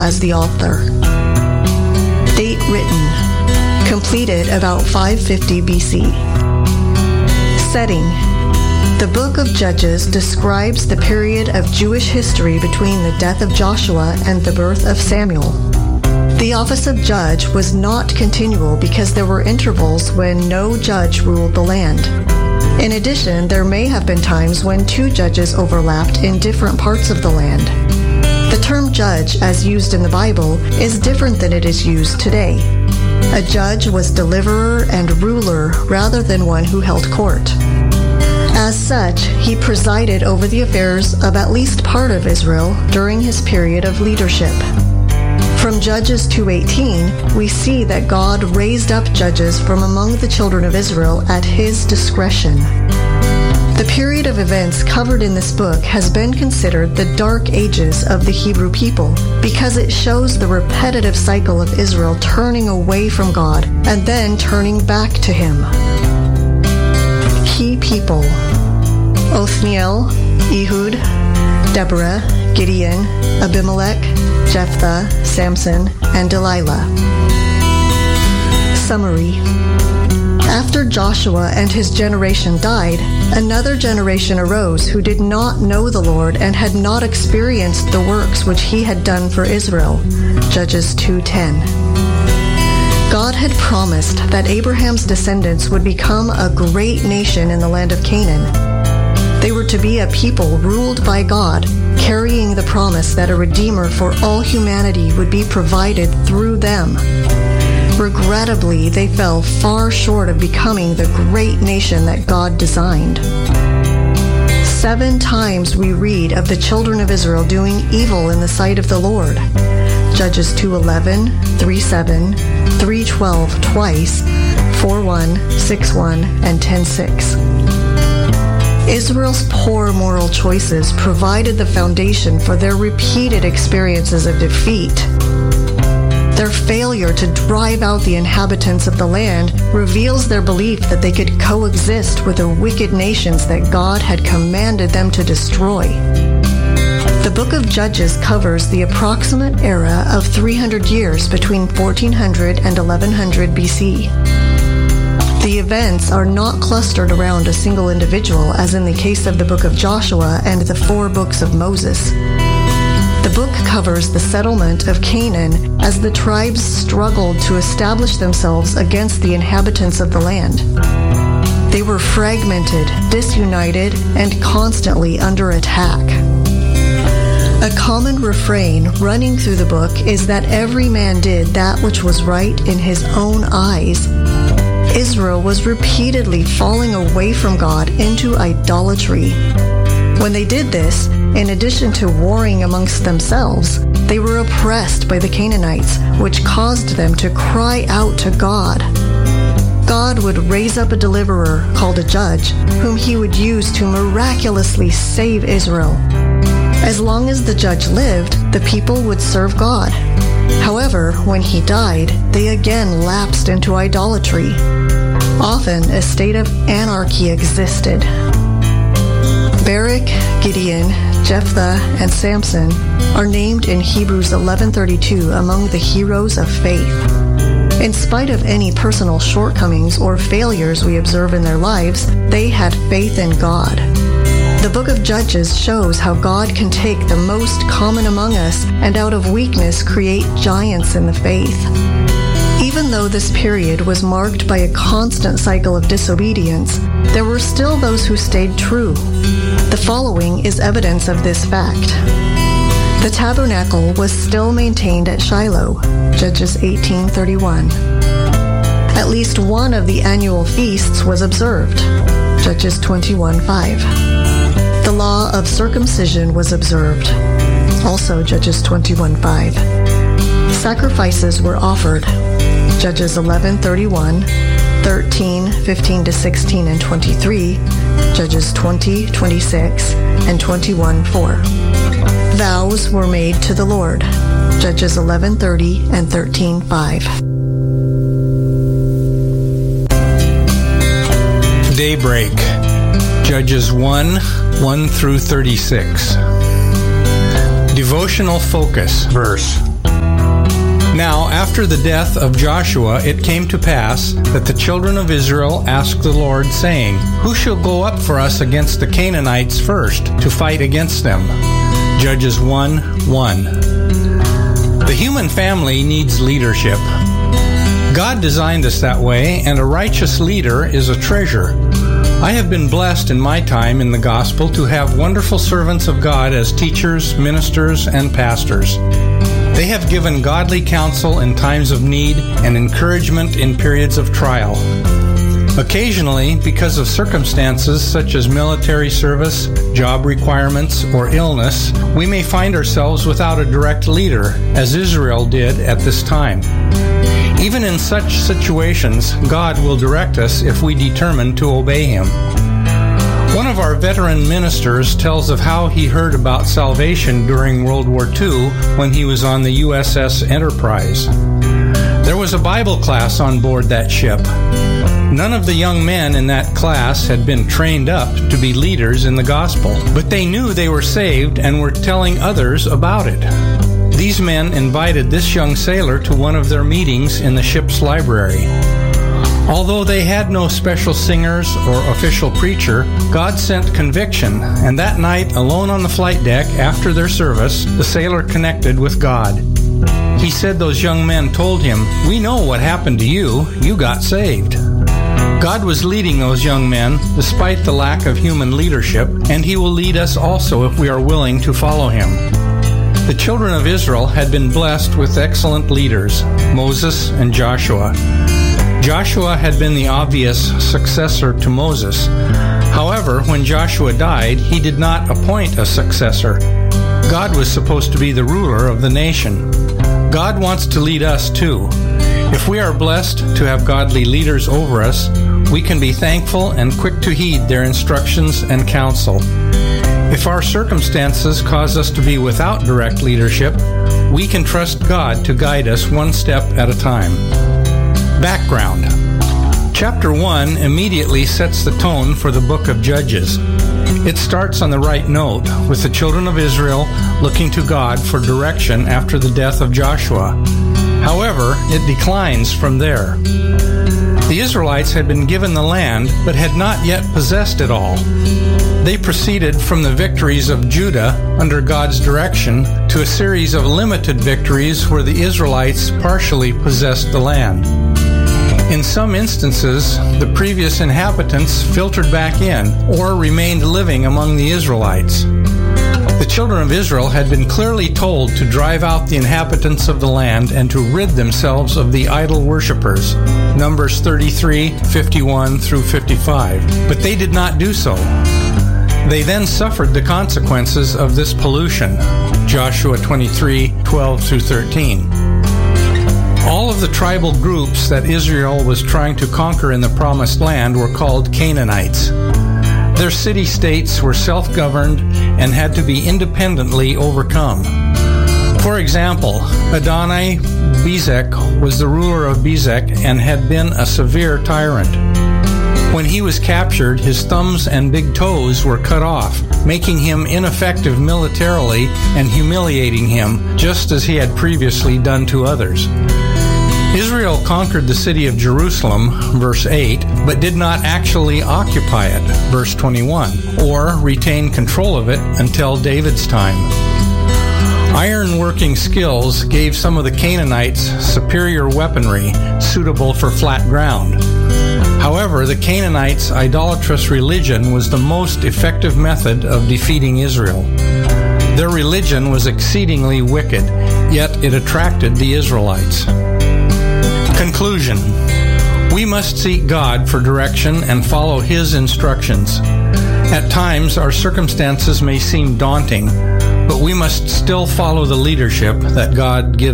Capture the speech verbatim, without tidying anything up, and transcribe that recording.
as the author. Date written. Completed about five fifty B C. Setting. The book of Judges describes the period of Jewish history between the death of Joshua and the birth of Samuel. The office of judge was not continual because there were intervals when no judge ruled the land. In addition, there may have been times when two judges overlapped in different parts of the land. The term judge, as used in the Bible, is different than it is used today. A judge was deliverer and ruler rather than one who held court. As such, he presided over the affairs of at least part of Israel during his period of leadership. From Judges two eighteen, we see that God raised up judges from among the children of Israel at his discretion. The period of events covered in this book has been considered the dark ages of the Hebrew people because it shows the repetitive cycle of Israel turning away from God and then turning back to him. Key people: Othniel, Ehud, Deborah, Gideon, Abimelech, Jephthah, Samson, and Delilah. Summary. After Joshua and his generation died, another generation arose who did not know the Lord and had not experienced the works which he had done for Israel. Judges two ten. God had promised that Abraham's descendants would become a great nation in the land of Canaan. They were to be a people ruled by God, carrying the promise that a Redeemer for all humanity would be provided through them. Regrettably, they fell far short of becoming the great nation that God designed. Seven times we read of the children of Israel doing evil in the sight of the Lord. Judges two eleven, three seven, three twelve twice, four one, six one, and ten six. Israel's poor moral choices provided the foundation for their repeated experiences of defeat. Their failure to drive out the inhabitants of the land reveals their belief that they could coexist with the wicked nations that God had commanded them to destroy. The book of Judges covers the approximate era of three hundred years between fourteen hundred and eleven hundred B C. The events are not clustered around a single individual, as in the case of the book of Joshua and the four books of Moses. The book covers the settlement of Canaan as the tribes struggled to establish themselves against the inhabitants of the land. They were fragmented, disunited, and constantly under attack. A common refrain running through the book is that every man did that which was right in his own eyes. Israel was repeatedly falling away from God into idolatry. When they did this, in addition to warring amongst themselves, they were oppressed by the Canaanites, which caused them to cry out to God. God would raise up a deliverer called a judge, whom he would use to miraculously save Israel. As long as the judge lived, the people would serve God. However, when he died, they again lapsed into idolatry. Often, a state of anarchy existed. Barak, Gideon, Jephthah, and Samson are named in Hebrews eleven thirty-two among the heroes of faith. In spite of any personal shortcomings or failures we observe in their lives, they had faith in God. The book of Judges shows how God can take the most common among us and out of weakness create giants in the faith. Even though this period was marked by a constant cycle of disobedience, there were still those who stayed true. The following is evidence of this fact. The tabernacle was still maintained at Shiloh, Judges eighteen thirty-one. At least one of the annual feasts was observed, Judges twenty-one five. The law of circumcision was observed, also Judges twenty-one five. Sacrifices were offered, Judges eleven thirty-one, thirteen, fifteen to sixteen, and twenty-three, Judges twenty, twenty-six, and twenty-one four. Vows were made to the Lord, Judges eleven thirty and thirteen five. Daybreak, Judges one, one through thirty-six. Devotional focus. Verse. Now, after the death of Joshua, it came to pass that the children of Israel asked the Lord, saying, Who shall go up for us against the Canaanites first, to fight against them? Judges one one. The human family needs leadership. God designed us that way, and a righteous leader is a treasure. I have been blessed in my time in the gospel to have wonderful servants of God as teachers, ministers, and pastors. They have given godly counsel in times of need and encouragement in periods of trial. Occasionally, because of circumstances such as military service, job requirements, or illness, we may find ourselves without a direct leader, as Israel did at this time. Even in such situations, God will direct us if we determine to obey Him. One of our veteran ministers tells of how he heard about salvation during World War Two when he was on the U S S Enterprise. There was a Bible class on board that ship. None of the young men in that class had been trained up to be leaders in the gospel, but they knew they were saved and were telling others about it. These men invited this young sailor to one of their meetings in the ship's library. Although they had no special singers or official preacher, God sent conviction, and that night, alone on the flight deck after their service, the sailor connected with God. He said those young men told him, "We know what happened to you. You got saved." God was leading those young men despite the lack of human leadership, and He will lead us also if we are willing to follow Him. The children of Israel had been blessed with excellent leaders, Moses and Joshua. Joshua had been the obvious successor to Moses. However, when Joshua died, he did not appoint a successor. God was supposed to be the ruler of the nation. God wants to lead us too. If we are blessed to have godly leaders over us, we can be thankful and quick to heed their instructions and counsel. If our circumstances cause us to be without direct leadership, we can trust God to guide us one step at a time. Background. Chapter one immediately sets the tone for the book of Judges. It starts on the right note, with the children of Israel looking to God for direction after the death of Joshua. However, it declines from there. The Israelites had been given the land, but had not yet possessed it all. They proceeded from the victories of Judah under God's direction to a series of limited victories where the Israelites partially possessed the land. In some instances, the previous inhabitants filtered back in or remained living among the Israelites. The children of Israel had been clearly told to drive out the inhabitants of the land and to rid themselves of the idol worshippers, Numbers thirty-three, fifty-one through fifty-five, but they did not do so. They then suffered the consequences of this pollution, Joshua twenty-three, twelve through thirteen. All of the tribal groups that Israel was trying to conquer in the Promised Land were called Canaanites. Their city-states were self-governed and had to be independently overcome. For example, Adonai Bezek was the ruler of Bezek and had been a severe tyrant. When he was captured, his thumbs and big toes were cut off, making him ineffective militarily and humiliating him, just as he had previously done to others. Israel conquered the city of Jerusalem, verse eight, but did not actually occupy it, verse twenty-one, or retain control of it until David's time. Iron-working skills gave some of the Canaanites superior weaponry suitable for flat ground. However, the Canaanites' idolatrous religion was the most effective method of defeating Israel. Their religion was exceedingly wicked, yet it attracted the Israelites. Conclusion. We must seek God for direction and follow His instructions. At times, our circumstances may seem daunting, but we must still follow the leadership that God gives.